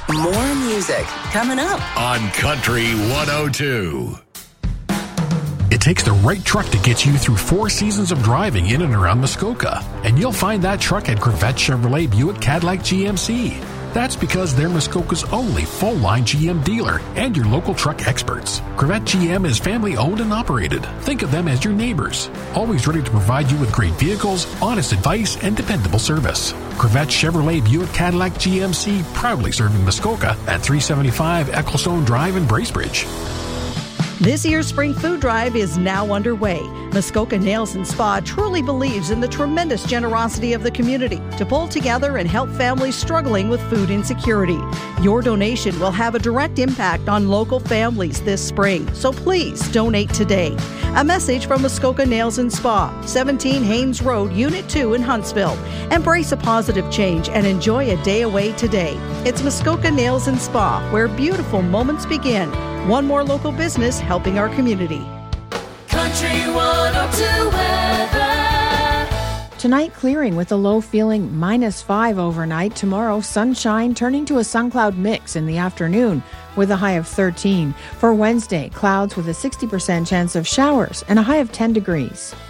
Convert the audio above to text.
More music coming up on Country 102. It takes the right truck to get you through 4 seasons of driving in and around Muskoka. And you'll find that truck at Crevette Chevrolet Buick Cadillac GMC. That's because they're Muskoka's only full-line GM dealer and your local truck experts. Crevette GM is family-owned and operated. Think of them as your neighbors, always ready to provide you with great vehicles, honest advice, and dependable service. Crevette Chevrolet Buick Cadillac GMC, proudly serving Muskoka at 375 Ecclestone Drive in Bracebridge. This year's Spring Food Drive is now underway. Muskoka Nails and Spa truly believes in the tremendous generosity of the community to pull together and help families struggling with food insecurity. Your donation will have a direct impact on local families this spring, so please donate today. A message from Muskoka Nails and Spa, 17 Haynes Road, Unit 2 in Huntsville. Embrace a positive change and enjoy a day away today. It's Muskoka Nails and Spa, where beautiful moments begin. One more local business helping our community. Country 102 weather. Tonight, clearing with a low feeling -5 overnight. Tomorrow, sunshine turning to a sun cloud mix in the afternoon with a high of 13. For Wednesday, clouds with a 60% chance of showers and a high of 10 degrees.